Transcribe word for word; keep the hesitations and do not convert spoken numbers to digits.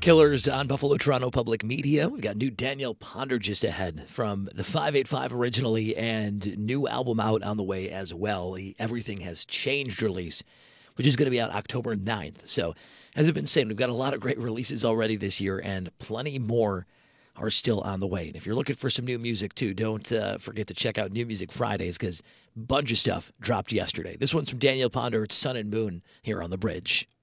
Killers on Buffalo Toronto Public Media. We've got new Danielle Ponder just ahead from the five eight five originally, and new album out on the way as well. The Everything Has Changed release, which is going to be out October ninth. So, as I've been saying, we've got a lot of great releases already this year, and plenty more are still on the way. And if you're looking for some new music too, don't uh, forget to check out New Music Fridays, because a bunch of stuff dropped yesterday. This one's from Danielle Ponder. It's Sun and Moon here on The Bridge.